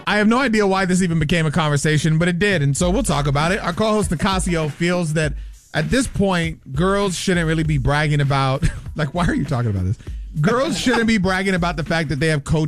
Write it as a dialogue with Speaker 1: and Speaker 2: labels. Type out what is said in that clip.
Speaker 1: I have no idea why this even became a conversation, but it did, and so we'll talk about it. Our co-host Nicasio feels that at this point, girls shouldn't really be bragging about, like, why are you talking about this? Girls shouldn't be bragging about the fact that they have coach